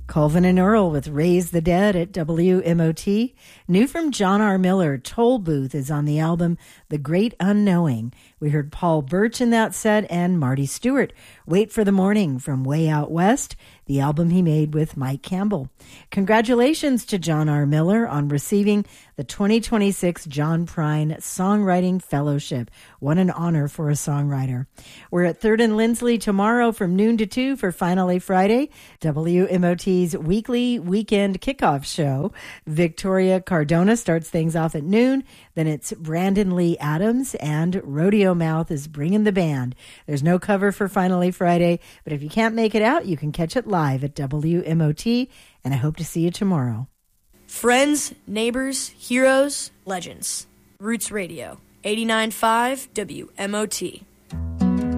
Colvin and Earl with Raise the Dead at WMOT. New from John R. Miller, Toll Booth is on the album The Great Unknowing. We heard Paul Birch in that set and Marty Stewart, Wait for the Morning from Way Out West, the album he made with Mike Campbell. Congratulations to John R. Miller on receiving the 2026 John Prine Songwriting Fellowship. What an honor for a songwriter. We're at 3rd and Lindsley tomorrow from noon to 2 for Finally Friday, WMOT's weekly weekend kickoff show. Victoria Cardona starts things off at noon. Then it's Brandon Lee Adams, and Rodeo Mouth is bringing the band. There's no cover for Finally Friday, but if you can't make it out, you can catch it live at WMOT, and I hope to see you tomorrow. Friends, neighbors, heroes, legends. Roots Radio, 89.5 WMOT.